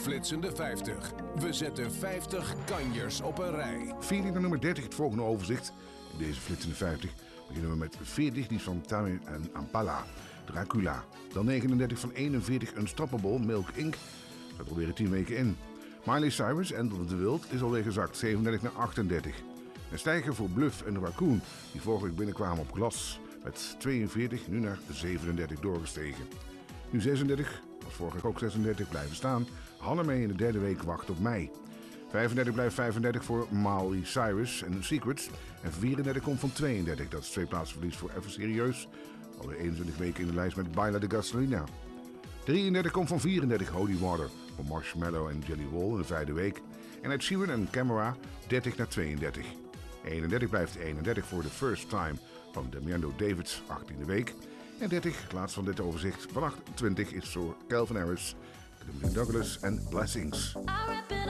Flitsende 50. We zetten 50 kanjers op een rij. 14 naar nummer 30, het volgende overzicht. In deze Flitsende 50 beginnen we met 40, die is van Tamir en Ampala, Dracula. Dan 39 van 41, Unstoppable, Milk Inc. Staat alweer 10 weken in. Miley Cyrus, Enter the Wild, is alweer gezakt, 37 naar 38. Een stijger voor Bluff en Raccoon, die vorige week binnenkwamen op Glas. Met 42, nu naar 37 doorgestegen. Nu 36, was vorige week ook 36, blijven staan. Hannemee in de derde week wacht op mij. 35 blijft 35 voor Miley Cyrus en Secrets. En 34 komt van 32, dat is 2 plaatsen verlies voor Even Serieus. Alweer 21 weken in de lijst met Baila de Gasolina. 33 komt van 34, Holy Water van Marshmallow en Jelly Roll in de vijfde week. En Ed Sheeran en Camera 30 naar 32. 31 blijft 31 voor The First Time van Damiano Davids, 18e week. En 30, laatst van dit overzicht, van 28 is voor Calvin Harris, Douglas en Blessings.